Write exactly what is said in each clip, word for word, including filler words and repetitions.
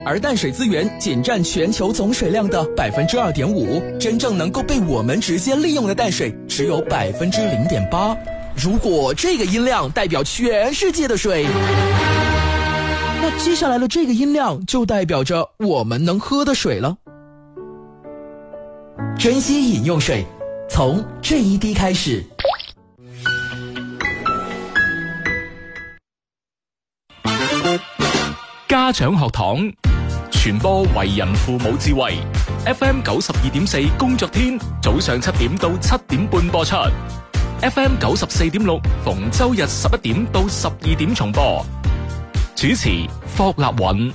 而淡水资源仅占全球总水量的百分之二点五，真正能够被我们直接利用的淡水只有百分之零点八。如果这个音量代表全世界的水，那接下来的这个音量就代表着我们能喝的水了。珍惜饮用水，从这一滴开始。 家長學堂傳播為人父母智慧 ，F M 九十二點四工作天早上七點到七點半播出 ，F M 九十四點六逢周日十一點到十二點重播。主持霍立允。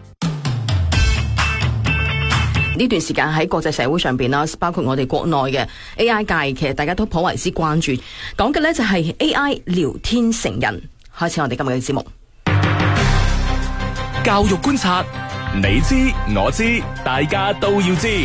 呢段時間喺國際社會上邊啦，包括我哋國內嘅 A I 界，其實大家都頗為之關注。講嘅呢就係 A I 聊天成人。開始我哋今日嘅節目。 教育觀察，你知我知，大家都要知。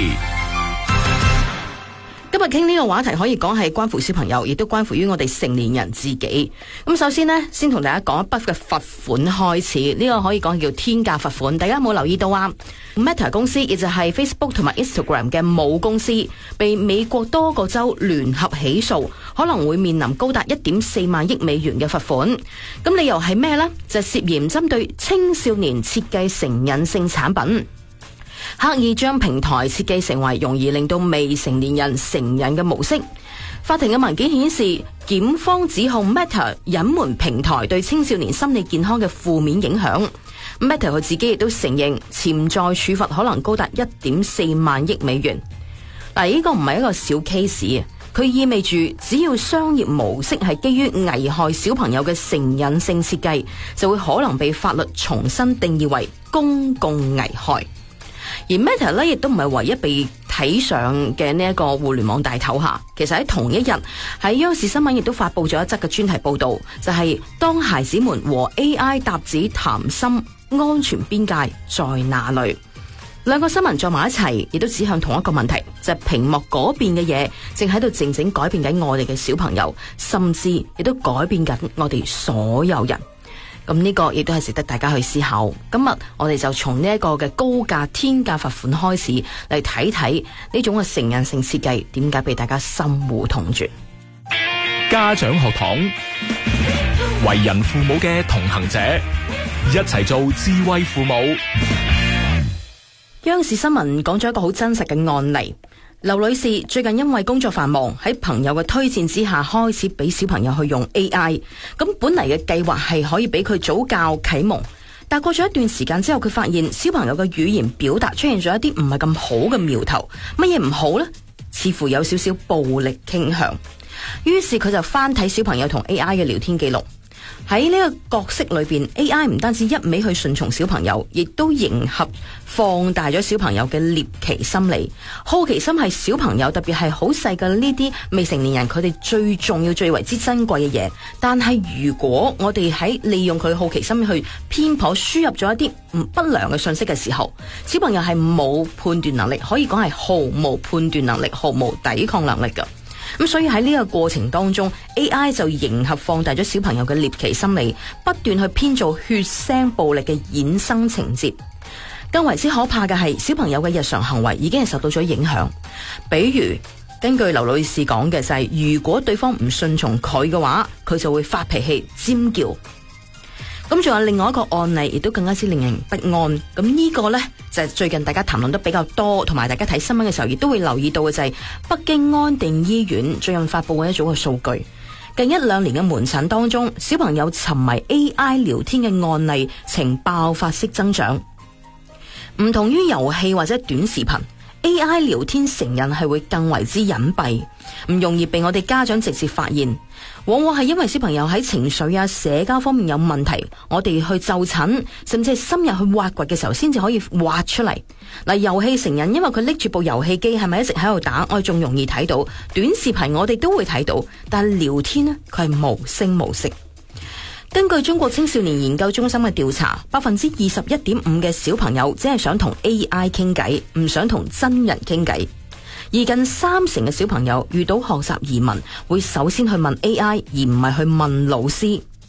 今日傾呢個話題可以講係關乎小朋友，亦都關乎於我哋成年人自己。咁首先呢，先同大家講一筆嘅罰款開始。呢、這個可以講叫天價罰款，大家有冇留意到啊 ？Meta 公司亦就係 Facebook 同埋 Instagram 嘅母公司，被美國多個州聯合起訴，可能會面臨高達一點四萬億美元嘅罰款。咁理由係咩呢？就涉嫌針對青少年設計成癮性產品。刻意將平台設計成為容易令到未成年人成癮嘅模式。法庭嘅文件顯示，檢方指控 Meta 隱瞞平台對青少年心理健康嘅負面影響。Meta 佢自己亦都承認，潛在處罰可能高達一點四萬億美元。嗱，呢個唔係一個小 case，佢意味住只要商業模式係基於危害小朋友嘅成癮性設計，就會可能被法律重新定義為公共危害。而 Meta 咧亦都唔係唯一被睇上嘅呢一個互聯網大頭下，其實喺同一日喺央視新聞亦都發佈咗一則嘅專題報道，就係、是、當孩子們和 A I 搭子談心，安全邊界在哪裏？兩個新聞撞埋一齊，亦都指向同一個問題，就係、是、屏幕嗰邊嘅嘢正喺度靜靜改變緊我哋嘅小朋友，甚至亦都改變緊我哋所有人。咁呢個亦都係值得大家去思考。今日我哋就從呢一個嘅高價天價罰款開始嚟睇睇呢種嘅成癮性設計點解被大家深惡痛絕。 家長學堂，為人父母嘅同行者，一齊做智慧父母。 央視新聞講咗一個好真實嘅案例。劉女士最近因為工作繁忙，喺朋友嘅推薦之下，開始俾小朋友去用 A I。咁本嚟嘅計劃係可以俾佢早教啟蒙，但過咗一段時間之後，佢發現小朋友嘅語言表達出現咗一啲唔係咁好嘅苗頭。乜嘢唔好呢？似乎有少少暴力傾向。於是佢就翻睇小朋友同 A I 嘅聊天記錄。喺呢個角色裏邊 A I 唔單止一味去順從小朋友，亦都迎合放大咗小朋友嘅獵奇心理。好奇心係小朋友，特別係好細嘅呢啲未成年人，佢哋最重要、最為之珍貴嘅嘢。但係如果我哋喺利用佢好奇心去偏頗輸入咗一啲唔不良嘅信息嘅時候，小朋友係冇判斷能力，可以講係毫無判斷能力、毫無抵抗能力㗎。咁所以喺呢個過程當中 A I 就迎合放大咗小朋友嘅獵奇心理，不斷去編造血腥暴力嘅衍生情節。更為之可怕嘅係小朋友嘅日常行為已經係受到咗影響。比如根據劉女士講嘅就係、是，如果對方唔順從佢嘅話，佢就會發脾氣尖叫。咁仲有另外一個案例，亦都更加之令人不安。咁呢個呢，就係、是、最近大家談論得比較多，同埋大家睇新聞嘅時候，亦都會留意到嘅就係北京安定醫院最近發佈嘅一組嘅數據。近一兩年嘅門診當中，小朋友沉迷 A I 聊天嘅案例呈爆發式增長。唔同於遊戲或者短視頻，A I 聊天成癮係會更為之隱蔽，唔容易被我哋家長直接發現。往往係因為小朋友喺情緒啊、社交方面有問題，我哋去就診，甚至係深入去挖掘嘅時候，先至可以挖出嚟。嗱，遊戲成癮，因為佢拎住部遊戲機，係咪一直喺度打？我哋仲容易睇到。短視頻我哋都會睇到，但係聊天呢，佢係無聲無息。根據中國青少年研究中心嘅調查，百分之二十一點五嘅小朋友只係想同 A I 傾偈，唔想同真人傾偈。而近三成嘅小朋友遇到學習疑問，會首先去問 A I，而唔係去問老師。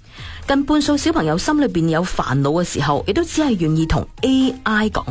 近半數小朋友心裏邊有煩惱嘅時候，亦都只係願意同 A I 講。